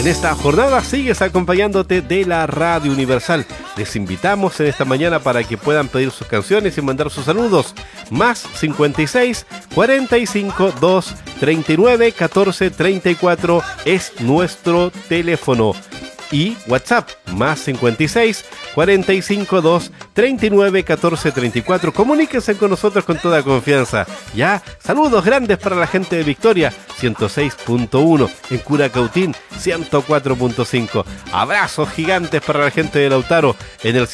En esta jornada sigues acompañándote de la Radio Universal. Les invitamos en esta mañana para que puedan pedir sus canciones y mandar sus saludos. Más 56 45 2 39 14 34 es nuestro teléfono. Y WhatsApp, más 56 45 2 39 14 34. Comuníquense con nosotros con toda confianza. Ya, saludos grandes para la gente de Victoria, 106.1, en Curacautín, 104.5. Abrazos gigantes para la gente de Lautaro, en el